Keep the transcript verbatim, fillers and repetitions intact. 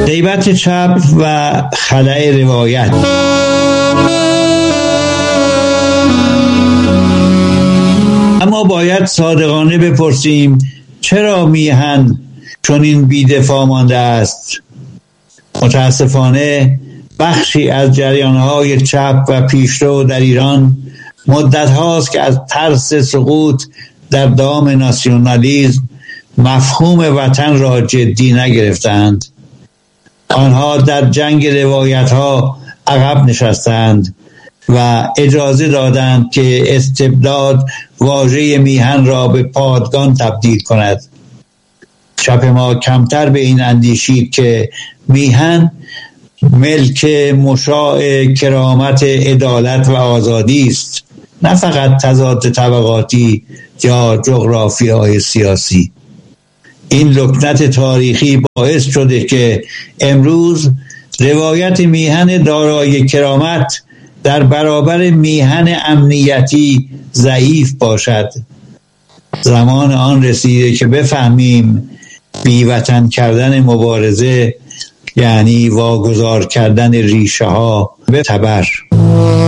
غیبت چپ و خلأ روایت. اما باید صادقانه بپرسیم چرا میهن چنین بی‌دفاع مانده است؟ متاسفانه بخشی از جریان‌های چپ و پیشرو در ایران مدت هاست که از ترس سقوط در دام ناسیونالیسم مفهوم وطن را جدی نگرفتند. آنها در جنگ روایت‌ها عقب نشستند و اجازه دادند که استبداد واژه میهن را به پادگان تبدیل کند. چپ ما کمتر به این اندیشید که میهن ملک مشاع کرامت، عدالت و آزادی است، نه فقط تضاد طبقاتی یا جغرافیای سیاسی. این لکنت تاریخی باعث شده که امروز روایت میهن دارای کرامت در برابر میهن امنیتی ضعیف باشد. زمان آن رسیده که بفهمیم بیوطن کردن مبارزه یعنی واگذار کردن ریشه ها به تبر.